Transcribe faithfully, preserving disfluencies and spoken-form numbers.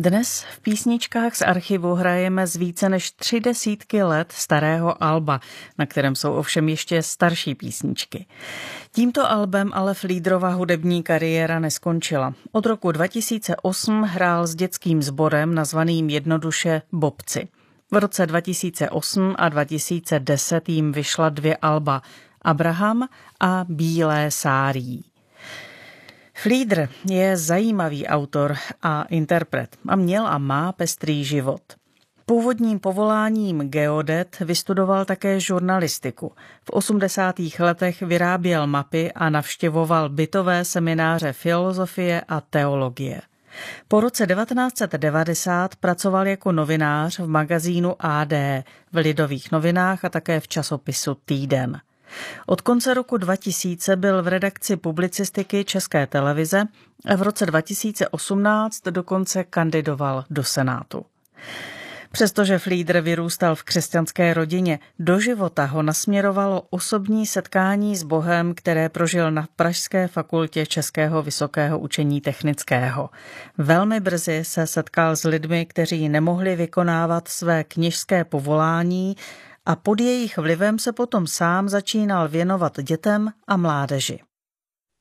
Dnes v písničkách z archivu hrajeme z více než tři desítky let starého alba, na kterém jsou ovšem ještě starší písničky. Tímto albem ale Fliedrova hudební kariéra neskončila. Od roku dva tisíce osm hrál s dětským sborem nazvaným jednoduše Bobci. V roce dva tisíce osm a dva tisíce deset jim vyšla dvě alba Abraham a Bílé sárí. Fliedr je zajímavý autor a interpret a měl a má pestrý život. Původním povoláním geodet vystudoval také žurnalistiku. V osmdesátých letech vyráběl mapy a navštěvoval bytové semináře filozofie a teologie. Po roce devatenáct set devadesát pracoval jako novinář v magazínu A D, v Lidových novinách a také v časopisu Týden. Od konce roku dva tisíce byl v redakci publicistiky České televize a v roce dva tisíce osmnáct dokonce kandidoval do Senátu. Přestože Fliedr vyrůstal v křesťanské rodině, do života ho nasměrovalo osobní setkání s Bohem, které prožil na Pražské fakultě Českého vysokého učení technického. Velmi brzy se setkal s lidmi, kteří nemohli vykonávat své kněžské povolání, a pod jejich vlivem se potom sám začínal věnovat dětem a mládeži.